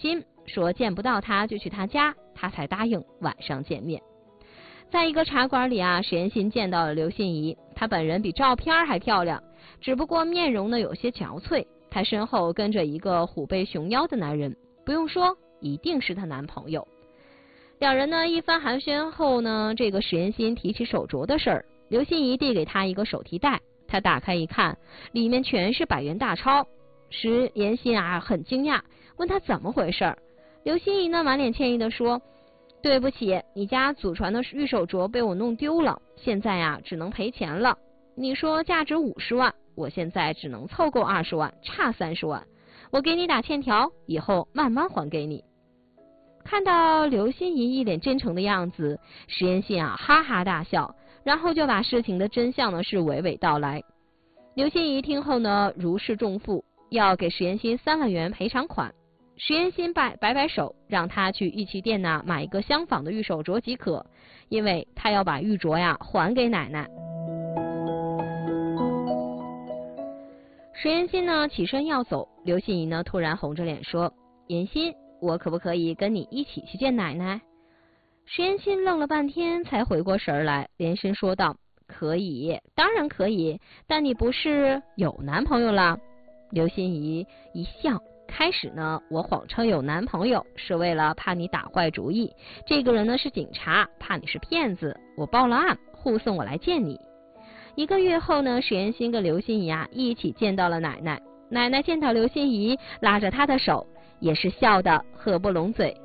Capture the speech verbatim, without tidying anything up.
心，说见不到他就去他家，他才答应晚上见面。在一个茶馆里啊，石岩心见到了刘心怡，她本人比照片还漂亮，只不过面容呢有些憔悴。她身后跟着一个虎背熊腰的男人，不用说，一定是她男朋友。两人呢一番寒暄后呢，这个石岩心提起手镯的事儿，刘心怡递给他一个手提袋，他打开一看，里面全是百元大钞。石岩心啊很惊讶，问他怎么回事。刘心怡呢满脸歉意地说，对不起，你家祖传的玉手镯被我弄丢了，现在呀只能赔钱了。你说价值五十万，我现在只能凑够二十万，差三十万，我给你打欠条，以后慢慢还给你。看到刘心怡一脸真诚的样子，石岩心啊哈哈大笑，然后就把事情的真相呢是娓娓道来。刘心怡听后呢如释重负，要给石岩心三万元赔偿款。石岩心摆摆摆手，让他去玉器店呐买一个相仿的玉手镯即可，因为他要把玉镯呀还给奶奶。石岩心呢起身要走，刘心怡呢突然红着脸说，岩心，我可不可以跟你一起去见奶奶？石岩心愣了半天才回过神来，连声说道，可以，当然可以，但你不是有男朋友了？刘心怡一笑，开始呢我谎称有男朋友是为了怕你打坏主意，这个人呢是警察，怕你是骗子，我报了案，护送我来见你。一个月后呢，石岩心跟刘心怡啊一起见到了奶奶。奶奶见到刘心怡，拉着她的手，也是笑得合不拢嘴。